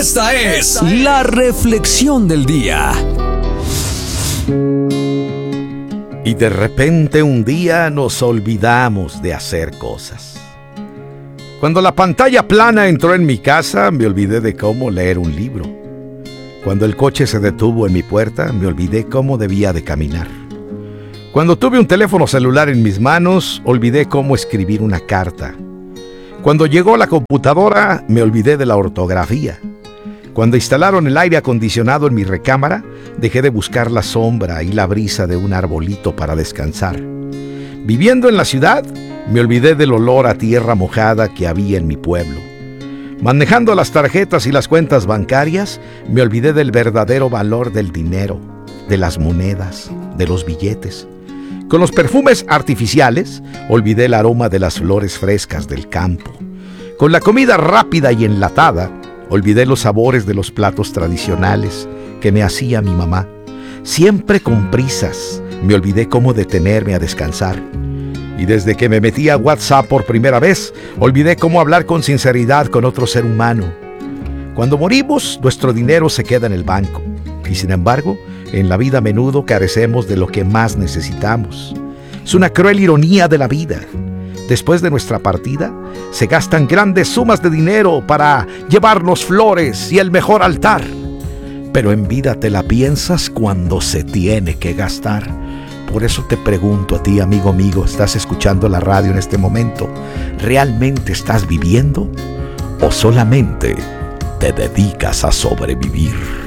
Esta es la reflexión del día. Y de repente un día nos olvidamos de hacer cosas. Cuando la pantalla plana entró en mi casa, me olvidé de cómo leer un libro. Cuando el coche se detuvo en mi puerta, me olvidé cómo debía de caminar. Cuando tuve un teléfono celular en mis manos, olvidé cómo escribir una carta. Cuando llegó la computadora, me olvidé de la ortografía. Cuando instalaron el aire acondicionado en mi recámara, dejé de buscar la sombra y la brisa de un arbolito para descansar. Viviendo en la ciudad, me olvidé del olor a tierra mojada que había en mi pueblo. Manejando las tarjetas y las cuentas bancarias, me olvidé del verdadero valor del dinero, de las monedas, de los billetes. Con los perfumes artificiales, olvidé el aroma de las flores frescas del campo. Con la comida rápida y enlatada, olvidé los sabores de los platos tradicionales que me hacía mi mamá. Siempre con prisas, me olvidé cómo detenerme a descansar. Y desde que me metí a WhatsApp por primera vez, olvidé cómo hablar con sinceridad con otro ser humano. Cuando morimos, nuestro dinero se queda en el banco. Y sin embargo, en la vida a menudo carecemos de lo que más necesitamos. Es una cruel ironía de la vida. Después de nuestra partida, se gastan grandes sumas de dinero para llevarnos flores y el mejor altar. Pero en vida te la piensas cuando se tiene que gastar. Por eso te pregunto a ti, amigo, ¿estás escuchando la radio en este momento? ¿Realmente estás viviendo? ¿O solamente te dedicas a sobrevivir?